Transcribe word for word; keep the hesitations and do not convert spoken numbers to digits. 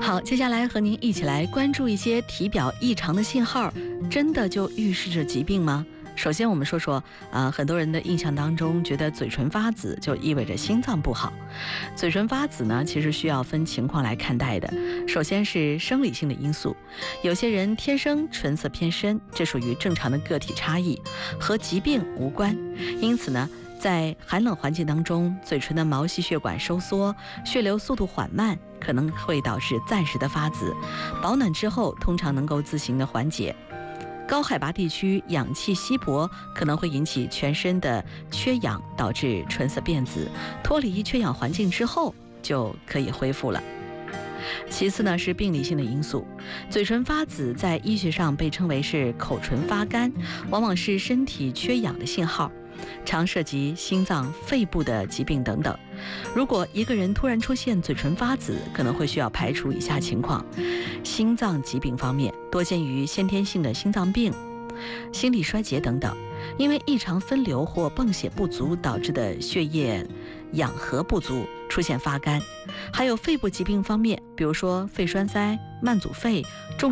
好，接下来和您一起来关注一些体表异常的信号，真的就预示着疾病吗？首先，我们说说啊、呃，很多人的印象当中，觉得嘴唇发紫就意味着心脏不好。嘴唇发紫呢，其实需要分情况来看待的。首先是生理性的因素，有些人天生唇色偏深，这属于正常的个体差异，和疾病无关。因此呢，在寒冷环境当中，嘴唇的毛细血管收缩，血流速度缓慢，可能会导致暂时的发紫。保暖之后，通常能够自行的缓解。高海拔地区氧气稀薄，可能会引起全身的缺氧，导致唇色变紫。脱离缺氧环境之后，就可以恢复了。其次呢是病理性的因素，嘴唇发紫在医学上被称为是口唇发干，往往是身体缺氧的信号，常涉及心脏、肺部的疾病等等。如果一个人突然出现嘴唇发紫，可能会需要排除以下情况：心脏疾病方面，多见于先天性的心脏病、心力衰竭等等；因为异常分流或泵血不足导致的血液氧合不足，出现发干；还有肺部疾病方面，比如说肺栓塞、慢阻肺、重